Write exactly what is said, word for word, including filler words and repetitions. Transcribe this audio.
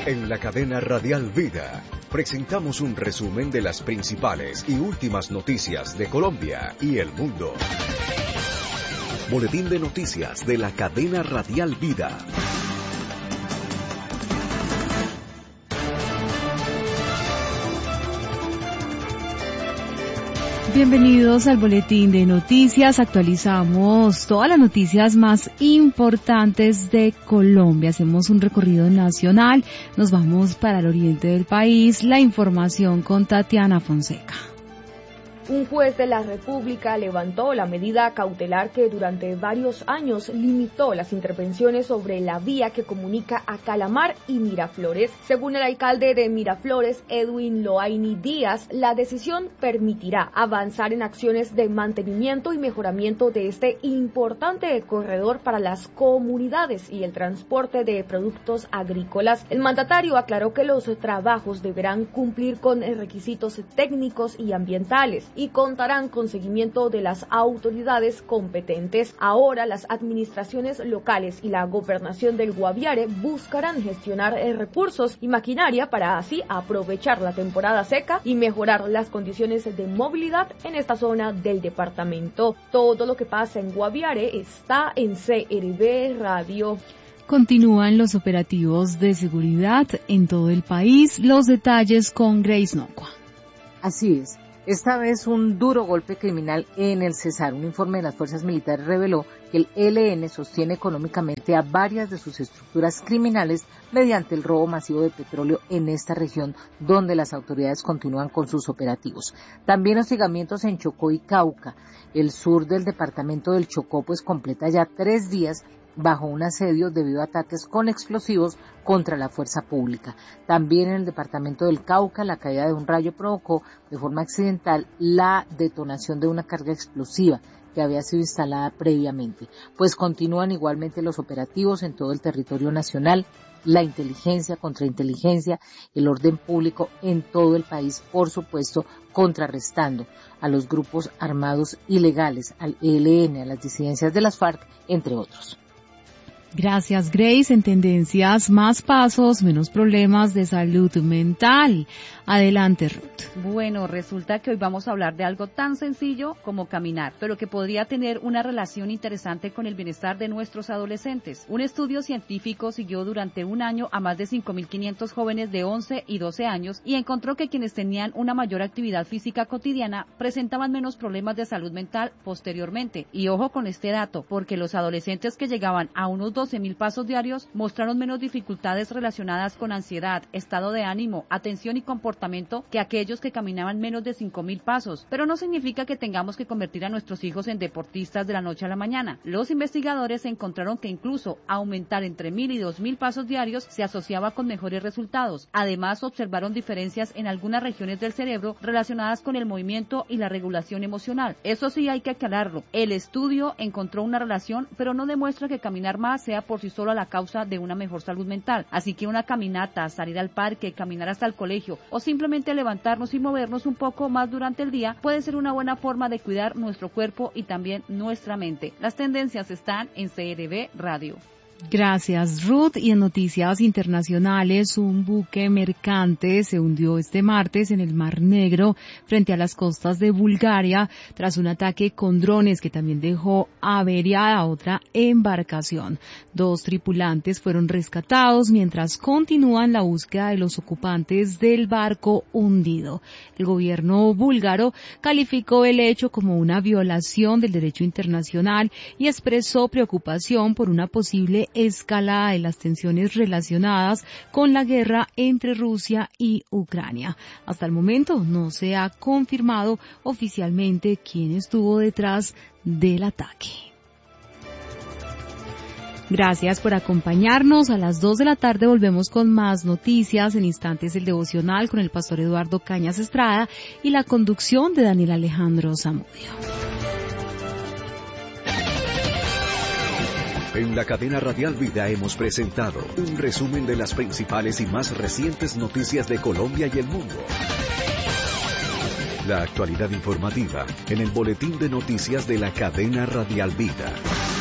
En la cadena Radial Vida presentamos un resumen de las principales y últimas noticias de Colombia y el mundo. Boletín de noticias de la cadena Radial Vida. Bienvenidos al Boletín de Noticias. Actualizamos todas las noticias más importantes de Colombia. Hacemos un recorrido nacional. Nos vamos para el oriente del país. La información con Tatiana Fonseca. Un juez de la República levantó la medida cautelar que durante varios años limitó las intervenciones sobre la vía que comunica a Calamar y Miraflores. Según el alcalde de Miraflores, Edwin Loaini Díaz, la decisión permitirá avanzar en acciones de mantenimiento y mejoramiento de este importante corredor para las comunidades y el transporte de productos agrícolas. El mandatario aclaró que los trabajos deberán cumplir con requisitos técnicos y ambientales y contarán con seguimiento de las autoridades competentes. Ahora las administraciones locales y la gobernación del Guaviare buscarán gestionar recursos y maquinaria para así aprovechar la temporada seca y mejorar las condiciones de movilidad en esta zona del departamento. Todo lo que pasa en Guaviare está en C R V Radio. Continúan los operativos de seguridad en todo el país. Los detalles con Grace Nocua. Así es. Esta vez un duro golpe criminal en el Cesar. Un informe de las fuerzas militares reveló que el E L N sostiene económicamente a varias de sus estructuras criminales mediante el robo masivo de petróleo en esta región, donde las autoridades continúan con sus operativos. También hostigamientos en Chocó y Cauca. El sur del departamento del Chocó pues completa ya tres días bajo un asedio debido a ataques con explosivos contra la fuerza pública. También en el departamento del Cauca, la caída de un rayo provocó de forma accidental la detonación de una carga explosiva que había sido instalada previamente. Pues continúan igualmente los operativos en todo el territorio nacional, la inteligencia, contrainteligencia, el orden público en todo el país, por supuesto, contrarrestando a los grupos armados ilegales, al E L N, a las disidencias de las FARC, entre otros. Gracias, Grace. En tendencias, más pasos, menos problemas de salud mental. Adelante, Ruth. Bueno, resulta que hoy vamos a hablar de algo tan sencillo como caminar, pero que podría tener una relación interesante con el bienestar de nuestros adolescentes. Un estudio científico siguió durante un año a más de cinco mil quinientos jóvenes de once y doce años y encontró que quienes tenían una mayor actividad física cotidiana presentaban menos problemas de salud mental posteriormente. Y ojo con este dato, porque los adolescentes que llegaban a unos doce mil pasos diarios mostraron menos dificultades relacionadas con ansiedad, estado de ánimo, atención y comportamiento que aquellos que caminaban menos de cinco mil pasos. Pero no significa que tengamos que convertir a nuestros hijos en deportistas de la noche a la mañana. Los investigadores encontraron que incluso aumentar entre mil y dos mil pasos diarios se asociaba con mejores resultados. Además, observaron diferencias en algunas regiones del cerebro relacionadas con el movimiento y la regulación emocional. Eso sí hay que aclararlo. El estudio encontró una relación, pero no demuestra que caminar más sea por sí sola la causa de una mejor salud mental. Así que una caminata, salir al parque, caminar hasta el colegio o simplemente levantarnos y movernos un poco más durante el día puede ser una buena forma de cuidar nuestro cuerpo y también nuestra mente. Las tendencias están en C R V Radio. Gracias, Ruth. Y en noticias internacionales, un buque mercante se hundió este martes en el Mar Negro frente a las costas de Bulgaria tras un ataque con drones que también dejó averiada a otra embarcación. Dos tripulantes fueron rescatados mientras continúan la búsqueda de los ocupantes del barco hundido. El gobierno búlgaro calificó el hecho como una violación del derecho internacional y expresó preocupación por una posible escalada de las tensiones relacionadas con la guerra entre Rusia y Ucrania. Hasta el momento no se ha confirmado oficialmente quién estuvo detrás del ataque. Gracias por acompañarnos. A las dos de la tarde volvemos con más noticias. En instantes el devocional con el pastor Eduardo Cañas Estrada y la conducción de Daniel Alejandro Zamudio. En la cadena Radial Vida hemos presentado un resumen de las principales y más recientes noticias de Colombia y el mundo. La actualidad informativa en el boletín de noticias de la cadena Radial Vida.